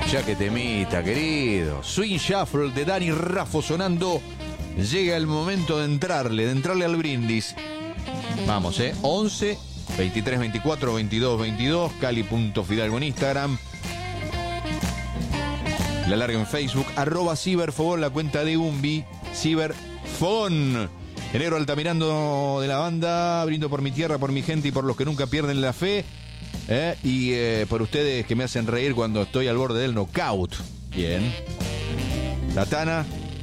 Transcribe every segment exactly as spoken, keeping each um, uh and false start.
Ya que temita, querido. Swing Shuffle de Dani Raffo sonando. Llega el momento de entrarle, de entrarle al brindis. Vamos, eh. once, veintitrés, veinticuatro, veintidós, veintidós. Cali.fidalgo en Instagram. La larga en Facebook. Arroba Ciberfogón, la cuenta de Umbi. Ciberfogón. Enero Altamirando de la banda. Brindo por mi tierra, por mi gente y por los que nunca pierden la fe. ¿Eh? Y eh, por ustedes que me hacen reír cuando estoy al borde del knockout. Bien. La Tana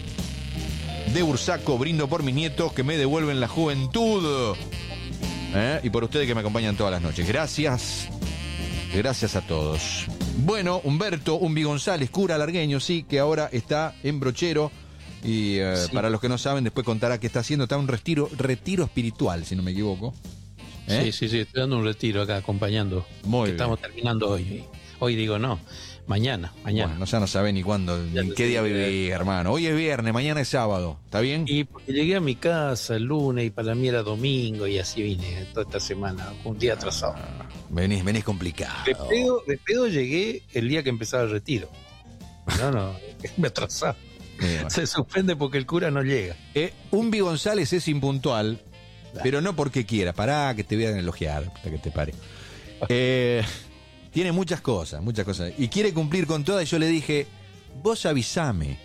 de Bursaco, brindo por mis nietos que me devuelven la juventud. ¿Eh? Y por ustedes que me acompañan todas las noches. Gracias. Gracias a todos. Bueno, Humberto Umbi González, cura largueño, sí, que ahora está en Brochero. Y eh, sí. Para los que no saben, después contará qué está haciendo. Está en un retiro, retiro espiritual, si no me equivoco. ¿Eh? Sí, sí, sí, estoy dando un retiro acá acompañando. Muy bien. Estamos terminando hoy. Hoy digo no, mañana, mañana. Bueno, ya no sabe ni cuándo, ni en qué día viví, hermano. Hoy es viernes, mañana es sábado, ¿está bien? Y porque llegué a mi casa el lunes y para mí era domingo y así vine toda esta semana, un día atrasado. Ah, venís, venís complicado. De pedo, de pedo llegué el día que empezaba el retiro. No, no, me atrasaba. Bueno. Se suspende porque el cura no llega. Eh, Umbi González es impuntual. Pero no porque quiera, pará que te voy a elogiar, hasta que te pare. Eh, tiene muchas cosas, muchas cosas. Y quiere cumplir con todas. Y yo le dije, vos avisame.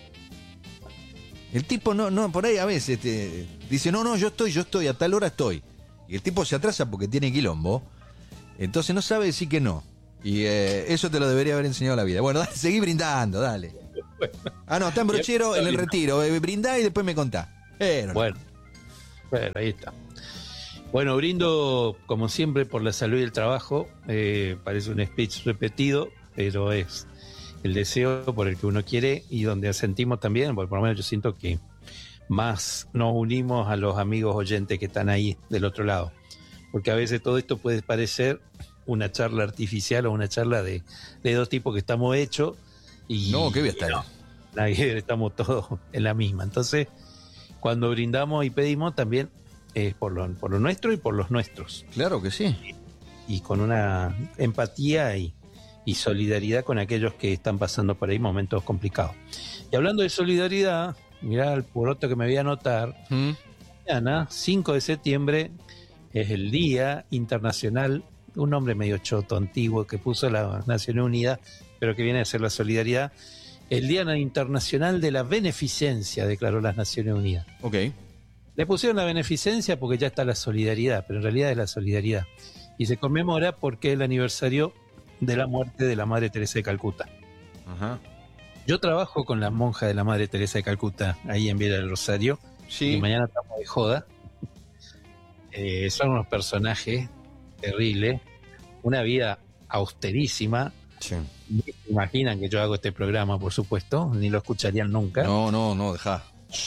El tipo no, no, por ahí a veces te dice, no, no, yo estoy, yo estoy, a tal hora estoy. Y el tipo se atrasa porque tiene quilombo. Entonces no sabe decir que no. Y eh, eso te lo debería haber enseñado la vida. Bueno, dale, seguí brindando, dale. Ah, no, está en Brochero, en el retiro. Eh, brindá y después me contá. Pero, bueno, bueno, ahí está. Bueno, brindo como siempre por la salud y el trabajo. Eh, parece un speech repetido, pero es el deseo por el que uno quiere y donde sentimos también, porque por lo menos yo siento que más nos unimos a los amigos oyentes que están ahí del otro lado. Porque a veces todo esto puede parecer una charla artificial o una charla de, de dos tipos que estamos hechos y no, qué voy a estar. No, nadie, estamos todos en la misma. Entonces, cuando brindamos y pedimos también es por lo, por lo nuestro y por los nuestros. Claro que sí. Y, y con una empatía y, y solidaridad con aquellos que están pasando por ahí momentos complicados. Y hablando de solidaridad, mirá el poroto que me voy a anotar. ¿Mm? Mañana, cinco de septiembre, es el Día Internacional, un nombre medio choto, antiguo, que puso la Naciones Unidas, pero que viene a ser la solidaridad. El Día Internacional de la Beneficencia, declaró las Naciones Unidas. Ok. Le pusieron la beneficencia porque ya está la solidaridad, pero en realidad es la solidaridad. Y se conmemora porque es el aniversario de la muerte de la Madre Teresa de Calcuta. Ajá. Yo trabajo con la monja de la Madre Teresa de Calcuta, ahí en Villa del Rosario. Sí. Y mañana estamos de joda. Eh, son unos personajes terribles, una vida austerísima. Sí. Ni se imaginan que yo hago este programa, por supuesto, ni lo escucharían nunca. No, no, no, dejá.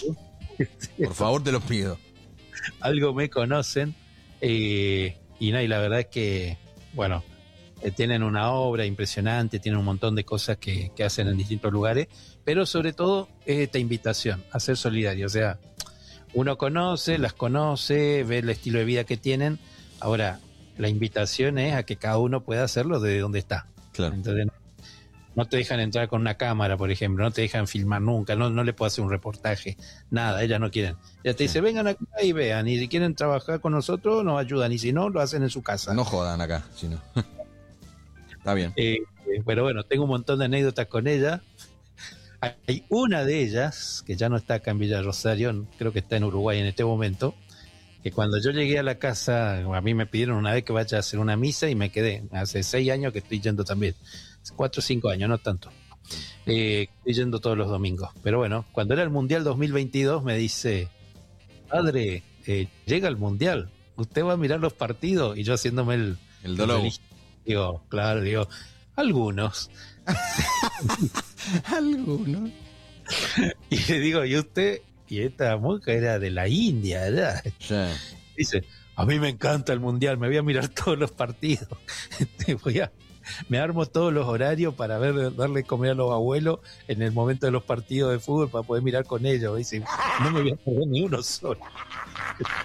Por favor, te lo pido. Algo me conocen. Eh, y no, y la verdad es que, bueno, eh, tienen una obra impresionante, tienen un montón de cosas que, que hacen en distintos lugares, pero sobre todo es esta invitación a ser solidario. O sea, uno conoce, las conoce, ve el estilo de vida que tienen. Ahora, la invitación es a que cada uno pueda hacerlo desde donde está. Claro. Entonces, no te dejan entrar con una cámara, por ejemplo, no te dejan filmar nunca, no, no le puedo hacer un reportaje, nada, ellas no quieren. Ella te dice, vengan acá y vean, y si quieren trabajar con nosotros, nos ayudan, y si no, lo hacen en su casa. No jodan acá, si no. Está bien. Eh, eh, pero bueno, tengo un montón de anécdotas con ella. Hay una de ellas, que ya no está acá en Villa Rosario, creo que está en Uruguay en este momento, que cuando yo llegué a la casa, a mí me pidieron una vez que vaya a hacer una misa y me quedé. Hace seis años que estoy yendo también. Cuatro o cinco años, no tanto. Eh, estoy yendo todos los domingos. Pero bueno, cuando era el Mundial dos mil veintidós me dice, padre, eh, llega el Mundial, ¿usted va a mirar los partidos? Y yo haciéndome el... El dolor. Digo, claro, digo, algunos. Algunos. Y le digo, ¿y usted? Y esta monja era de la India, ¿verdad? Sí. Dice, a mí me encanta el Mundial, me voy a mirar todos los partidos. Voy a... Me armo todos los horarios para ver, darle comer a los abuelos en el momento de los partidos de fútbol para poder mirar con ellos. Dice, no me voy a perder ni uno solo.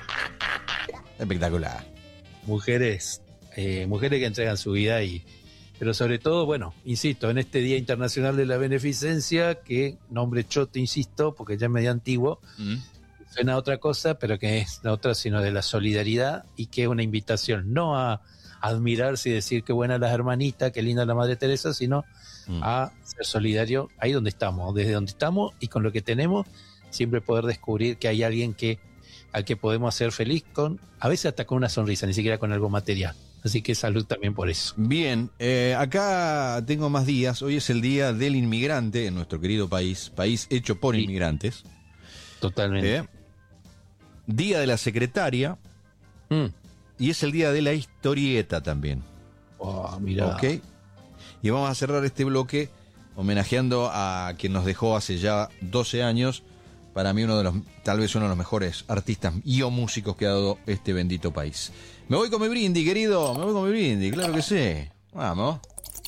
Espectacular. Mujeres, eh, mujeres que entregan su vida y, Pero sobre todo, bueno, insisto, en este Día Internacional de la Beneficencia, que nombre chote, insisto, porque ya es medio antiguo, mm. suena a otra cosa, pero que es la otra, sino de la solidaridad, y que es una invitación no a admirarse y decir qué buena las hermanitas, qué linda la Madre Teresa, sino mm. a ser solidario ahí donde estamos, desde donde estamos y con lo que tenemos, siempre poder descubrir que hay alguien que al que podemos hacer feliz con, a veces hasta con una sonrisa, ni siquiera con algo material. Así que salud también por eso. Bien, eh, acá tengo más días. Hoy es el día del inmigrante en nuestro querido país, país hecho por sí. inmigrantes. Totalmente. Eh, día de la secretaria mm. y es el día de la historieta también. Oh, mira. Ok. Y vamos a cerrar este bloque homenajeando a quien nos dejó hace ya doce años. Para mí uno de los, tal vez uno de los mejores artistas y o músicos que ha dado este bendito país. Me voy con mi brindis, querido. Me voy con mi brindis, claro que sí. Vamos.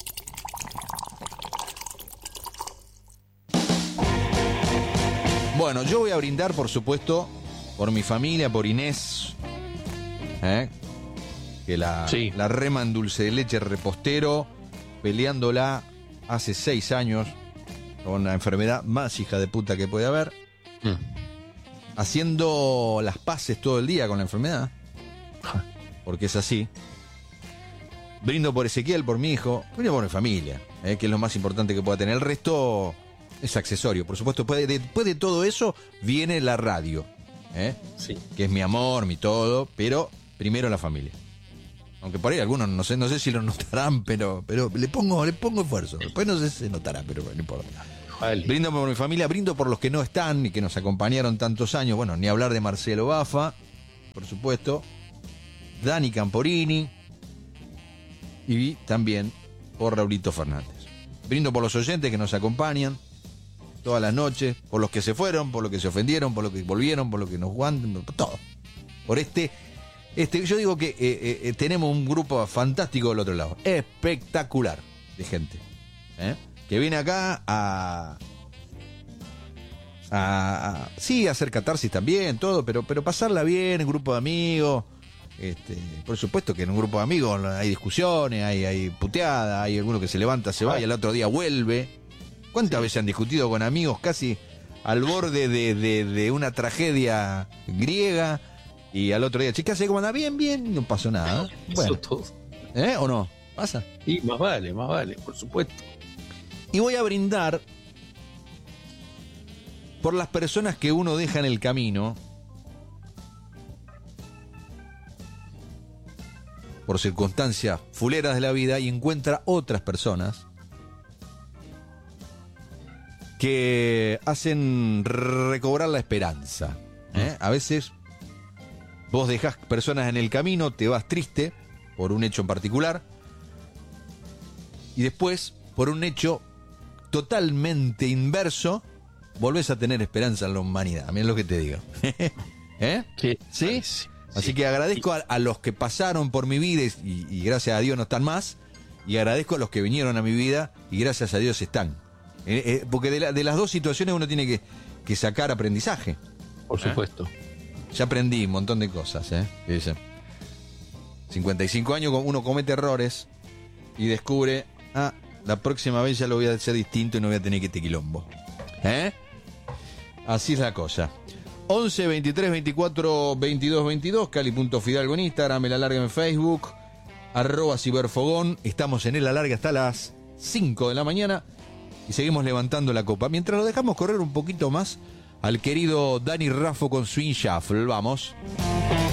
Bueno, yo voy a brindar, por supuesto, por mi familia, por Inés. ¿Eh? Que la, sí. la rema en dulce de leche repostero, peleándola hace seis años con la enfermedad más hija de puta que puede haber. Mm. Haciendo las paces todo el día con la enfermedad. Porque es así. Brindo por Ezequiel, por mi hijo, brindo por mi familia, eh, que es lo más importante que pueda tener. El resto es accesorio. Por supuesto, después de, después de todo eso viene la radio, eh, sí. que es mi amor, mi todo, pero primero la familia. Aunque por ahí algunos no sé, no sé si lo notarán, pero, pero le pongo, le pongo esfuerzo. Después no sé si se notará, pero no importa. Vale. Brindo por mi familia, brindo por los que no están y que nos acompañaron tantos años. Bueno, ni hablar de Marcelo Bafa, por supuesto. Dani Camporini y también por Raulito Fernández. Brindo por los oyentes que nos acompañan todas las noches, por los que se fueron, por los que se ofendieron, por los que volvieron, por los que nos jugaron, por todo. Por este, este yo digo que eh, eh, tenemos un grupo fantástico del otro lado, espectacular de gente, ¿eh? que viene acá a, a, a sí, a hacer catarsis también, todo, pero, pero pasarla bien en grupo de amigos. Este, por supuesto que en un grupo de amigos hay discusiones, hay, hay puteadas, hay alguno que se levanta, se va y al otro día vuelve. ¿Cuántas sí. veces han discutido con amigos casi al borde de, de, de una tragedia griega y al otro día, che, ¿qué hace? ¿Cómo anda? Bien, bien, no pasó nada. Bueno, todo. ¿Eh? ¿O no? ¿Pasa? Y más vale, más vale, por supuesto. Y voy a brindar por las personas que uno deja en el camino, por circunstancias fuleras de la vida, y encuentra otras personas que hacen recobrar la esperanza. ¿eh? A veces vos dejás personas en el camino, te vas triste por un hecho en particular, y después, por un hecho totalmente inverso, volvés a tener esperanza en la humanidad. Mirá lo que te digo. ¿Eh? Sí. ¿Sí? Sí. Así que agradezco a, a los que pasaron por mi vida y, y gracias a Dios no están más, y agradezco a los que vinieron a mi vida y gracias a Dios están. Eh, eh, porque de, la, de las dos situaciones uno tiene que, que sacar aprendizaje. Por supuesto. ¿Eh? Ya aprendí un montón de cosas. ¿eh? Dice, cincuenta y cinco años uno comete errores y descubre, ah, la próxima vez ya lo voy a hacer distinto y no voy a tener que este quilombo. ¿Eh? Así es la cosa. once, veintitrés, veinticuatro, veintidós, veintidós, Cali.Fidalgo en Instagram, El Alargue en Facebook, arroba Ciberfogón. Estamos en El Alargue hasta las cinco de la mañana y seguimos levantando la copa. Mientras lo dejamos correr un poquito más al querido Dani Raffo con Swing Shuffle. Vamos.